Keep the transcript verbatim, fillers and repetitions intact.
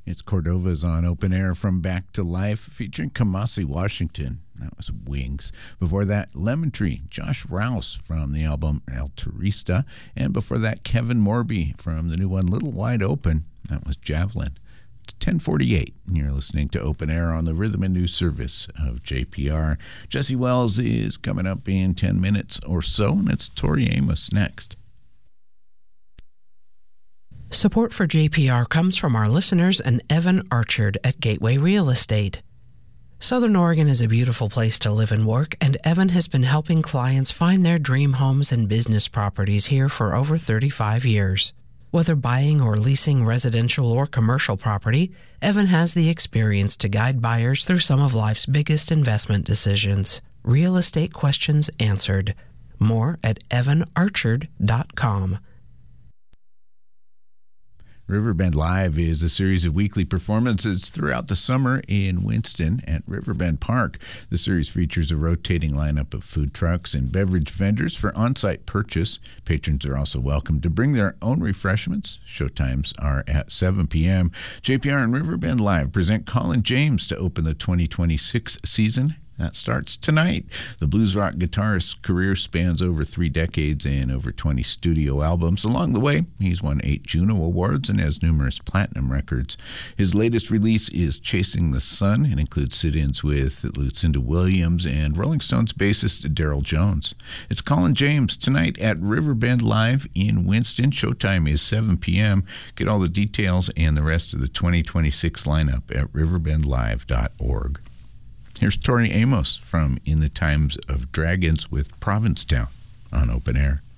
It's Cordova's on Open Air from Back to Life, featuring Kamasi Washington. That was Wings. Before that, Lemon Tree, Josh Rouse from the album El Turista. And before that, Kevin Morby from the new one Little Wide Open. That was Javelin. It's ten forty-eight, and you're listening to Open Air on the Rhythm and News Service of J P R. Jesse Wells is coming up in ten minutes or so, and it's Tori Amos next. Support for J P R comes from our listeners and Evan Archard at Gateway Real Estate. Southern Oregon is a beautiful place to live and work, and Evan has been helping clients find their dream homes and business properties here for over thirty-five years. Whether buying or leasing residential or commercial property, Evan has the experience to guide buyers through some of life's biggest investment decisions. Real estate questions answered. More at evan archard dot com. Riverbend Live is a series of weekly performances throughout the summer in Winston at Riverbend Park. The series features a rotating lineup of food trucks and beverage vendors for on-site purchase. Patrons are also welcome to bring their own refreshments. Showtimes are at seven p.m. J P R and Riverbend Live present Colin James to open the twenty twenty-six season. That starts tonight. The blues rock guitarist's career spans over three decades and over twenty studio albums. Along the way, he's won eight Juno Awards and has numerous platinum records. His latest release is Chasing the Sun and includes sit-ins with Lucinda Williams and Rolling Stones bassist Daryl Jones. It's Colin James tonight at Riverbend Live in Winston. Showtime is seven p.m. Get all the details and the rest of the twenty twenty-six lineup at riverbend live dot org. Here's Tori Amos from In the Times of Dragons with Provincetown on Open Air.